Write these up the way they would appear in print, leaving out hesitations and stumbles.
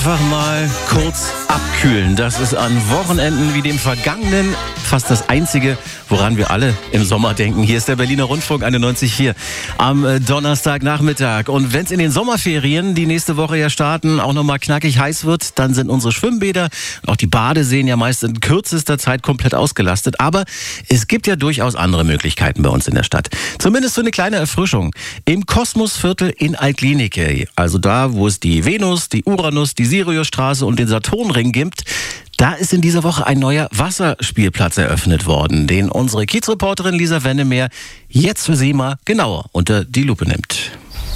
Einfach mal kurz abkühlen. Das ist an Wochenenden wie dem vergangenen fast das Einzige, woran wir alle im Sommer denken. Hier ist der Berliner Rundfunk 91.4 am Donnerstagnachmittag. Und wenn es in den Sommerferien, die nächste Woche ja starten, auch nochmal knackig heiß wird, dann sind unsere Schwimmbäder, auch die Badeseen ja meist in kürzester Zeit komplett ausgelastet. Aber es gibt ja durchaus andere Möglichkeiten bei uns in der Stadt. Zumindest für eine kleine Erfrischung. Im Kosmosviertel in Altlinike, also da, wo es die Venus, die Uranus, die Siriusstraße und den Saturnring gibt, da ist in dieser Woche ein neuer Wasserspielplatz eröffnet worden, den unsere Kiezreporterin Lisa Wennemeer jetzt für Sie mal genauer unter die Lupe nimmt.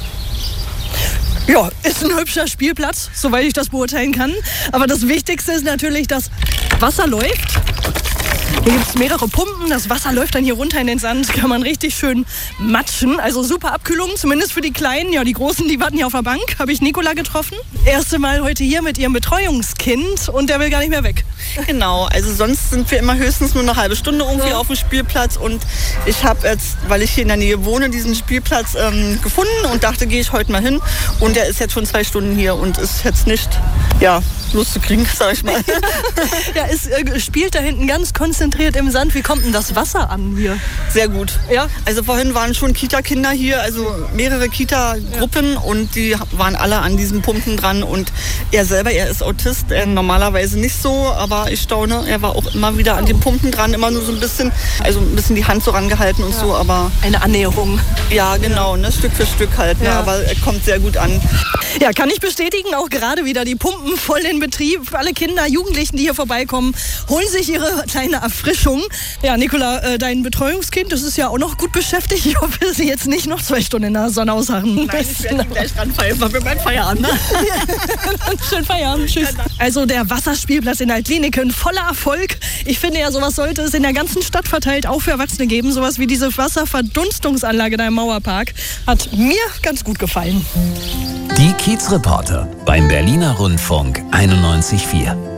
Ja, ist ein hübscher Spielplatz, soweit ich das beurteilen kann. Aber das Wichtigste ist natürlich, dass Wasser läuft. Hier gibt es mehrere Pumpen, das Wasser läuft dann hier runter in den Sand, kann man richtig schön matschen. Also super Abkühlung, zumindest für die Kleinen. Ja, die Großen, die warten hier auf der Bank, habe ich Nicola getroffen. Erste Mal heute hier mit ihrem Betreuungskind und der will gar nicht mehr weg. Genau, also sonst sind wir immer höchstens nur eine halbe Stunde irgendwie auf dem Spielplatz. Und ich habe jetzt, weil ich hier in der Nähe wohne, diesen Spielplatz gefunden und dachte, gehe ich heute mal hin. Und der ist jetzt schon 2 Stunden hier und ist jetzt nicht, loszukriegen, sag ich mal. Ja, es spielt da hinten ganz konzentriert im Sand. Wie kommt denn das Wasser an hier? Sehr gut. Ja? Also vorhin waren schon Kita-Kinder hier, also mehrere Kita-Gruppen und die waren alle an diesen Pumpen dran. Und er selber, er ist Autist, normalerweise nicht so, aber ich staune, er war auch immer wieder an den Pumpen dran, immer nur so ein bisschen die Hand so rangehalten und so, aber... Eine Annäherung. Ja, genau, ne, Stück für Stück halt, ne, aber er kommt sehr gut an. Ja, kann ich bestätigen, auch gerade wieder die Pumpen voll in Betrieb. Alle Kinder, Jugendlichen, die hier vorbeikommen, holen sich ihre kleine Erfrischung. Ja, Nicola, dein Betreuungskind, das ist ja auch noch gut beschäftigt. Ich hoffe, dass Sie jetzt nicht noch 2 Stunden in der Sonne ausharren. Nein, ich werde gleich ranpfeifen für meinen Feierabend. Schönen Feierabend, tschüss. Also der Wasserspielplatz in Altlinike, ein voller Erfolg. Ich finde ja, sowas sollte es in der ganzen Stadt verteilt auch für Erwachsene geben. Sowas wie diese Wasserverdunstungsanlage da im Mauerpark. Hat mir ganz gut gefallen. Die Kiezreporter beim Berliner Rundfunk 91.4.